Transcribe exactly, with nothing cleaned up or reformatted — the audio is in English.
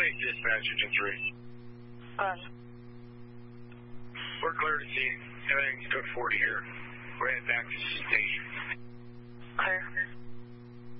County Dispatch, Engine three. Um, We're clear to see. Everything's good forty here. We're heading back to the station. clear.